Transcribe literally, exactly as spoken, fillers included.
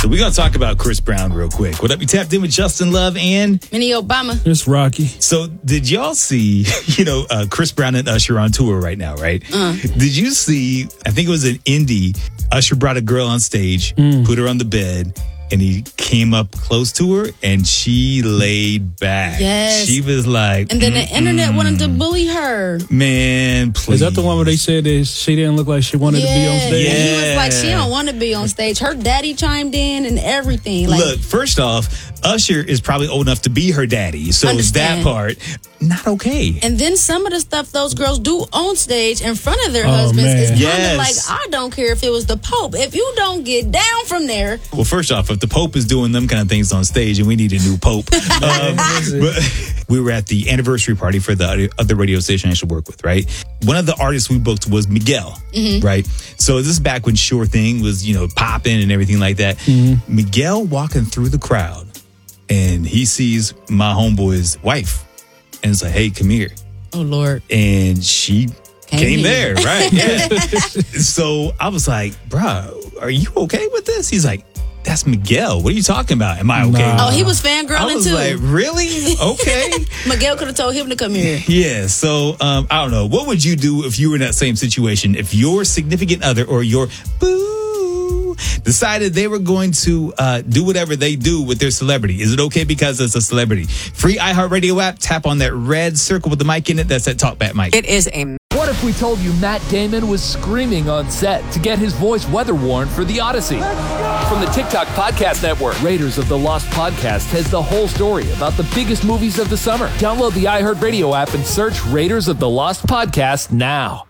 So we're going to talk about Chris Brown real quick. What up? You tapped in with Justin Love and Minnie Obama. It's Rocky. So did y'all see, you know, uh, Chris Brown and Usher on tour right now, right? Uh. Did you see, I think it was an Indy, Usher brought a girl on stage, mm. put her on the bed, and he came up close to her, and she laid back. Yes. She was like... And then the internet wanted to bully her. Man, please. Is that the one where they said that she didn't look like she wanted yeah. to be on stage? Yeah. He was like, she don't want to be on stage. Her daddy chimed in and everything. Like, look, first off, Usher is probably old enough to be her daddy. So understand. that part, not okay. And then some of the stuff those girls do on stage in front of their Oh, husbands man. is kind of Yes. like, I don't care if it was the Pope. If you don't get down from there. Well, first off, if the Pope is doing them kind of things on stage and we need a new Pope. um, but we were at the anniversary party for the other radio station I should work with, right? One of the artists we booked was Miguel, mm-hmm. right? So this is back when Sure Thing was, you know, popping and everything like that. Mm-hmm. Miguel walking through the crowd and he sees my homeboy's wife and it's like, hey, come here. Oh, Lord. And she came, came there, right? Yeah. So I was like, bruh, are you okay with this? He's like, that's Miguel. What are you talking about? Am I okay? Nah. Oh, he was fangirling I was too. like, really? Okay. Miguel could have told him to come here. Yeah. So um, I don't know. What would you do if you were in that same situation? If your significant other or your boo decided they were going to uh, do whatever they do with their celebrity? Is it okay because it's a celebrity? Free iHeartRadio app. Tap on that red circle with the mic in it. That's that TalkBack mic. It is a... What if we told you Matt Damon was screaming on set to get his voice weather warned for The Odyssey? From the TikTok Podcast Network, Raiders of the Lost Podcast has the whole story about the biggest movies of the summer. Download the iHeartRadio app and search Raiders of the Lost Podcast now.